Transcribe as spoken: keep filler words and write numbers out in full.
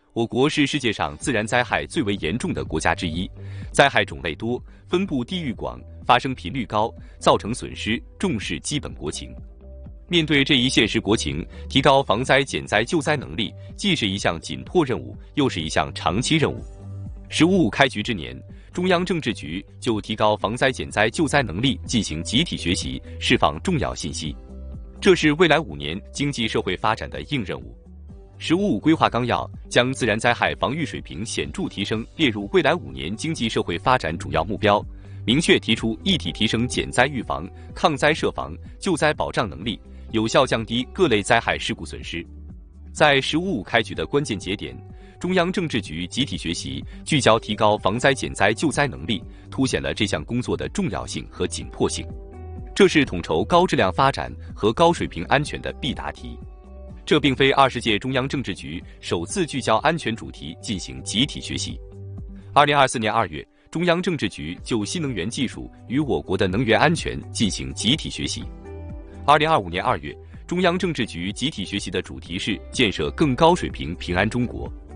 我国是世界上自然灾害最为严重的国家之一，灾害种类多，分布地域广，发生频率高，造成损失重视基本国情。面对这一现实国情，提高防灾减灾救灾能力，既是一项紧迫任务，又是一项长期任务。十五五开局之年，中央政治局就提高防灾减灾救灾能力进行集体学习，释放重要信息。这是未来五年经济社会发展的硬任务。十五五规划纲要将自然灾害防御水平显著提升列入未来五年经济社会发展主要目标，明确提出一体提升减灾预防、抗灾设防、救灾保障能力，有效降低各类灾害事故损失。在十五五开局的关键节点，中央政治局集体学习聚焦提高防灾减灾救灾能力，凸显了这项工作的重要性和紧迫性。这是统筹高质量发展和高水平安全的必答题。这并非二十届中央政治局首次聚焦安全主题进行集体学习。二零二四年二月，中央政治局就新能源技术与我国的能源安全进行集体学习。二零二五年二月，中央政治局集体学习的主题是建设更高水平平安中国。